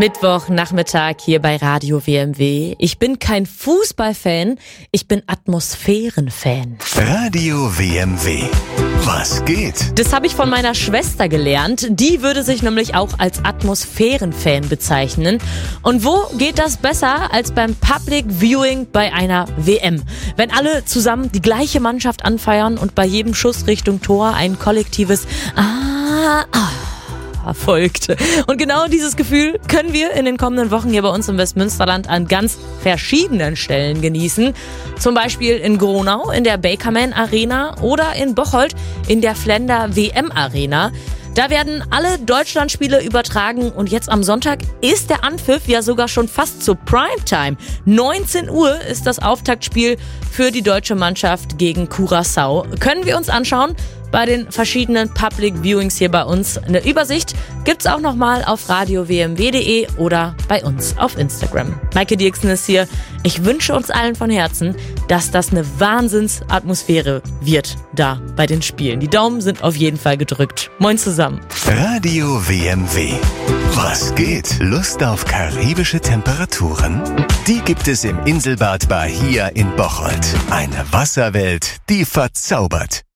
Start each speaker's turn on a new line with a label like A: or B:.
A: Mittwochnachmittag hier bei Radio WMW. Ich bin kein Fußballfan, ich bin Atmosphärenfan.
B: Radio WMW. Was geht?
A: Das habe ich von meiner Schwester gelernt. Die würde sich nämlich auch als Atmosphärenfan bezeichnen. Und wo geht das besser als beim Public Viewing bei einer WM? Wenn alle zusammen die gleiche Mannschaft anfeiern und bei jedem Schuss Richtung Tor ein kollektives folgt. Und genau dieses Gefühl können wir in den kommenden Wochen hier bei uns im Westmünsterland an ganz verschiedenen Stellen genießen. Zum Beispiel in Gronau in der Bakerman Arena oder in Bocholt in der Flender WM Arena. Da werden alle Deutschlandspiele übertragen und jetzt am Sonntag ist der Anpfiff ja sogar schon fast zur Primetime. 19 Uhr ist das Auftaktspiel für die deutsche Mannschaft gegen Curaçao. Können wir uns anschauen bei den verschiedenen Public Viewings hier bei uns. Eine Übersicht gibt's auch nochmal auf radiowmw.de oder bei uns auf Instagram. Maike Dirksen ist hier. Ich wünsche uns allen von Herzen, dass das eine Wahnsinnsatmosphäre wird da bei den Spielen. Die Daumen sind auf jeden Fall gedrückt. Moin zusammen.
B: Radio WMW. Was geht? Lust auf karibische Temperaturen? Die gibt es im Inselbad Bahia in Bocholt. Eine Wasserwelt, die verzaubert.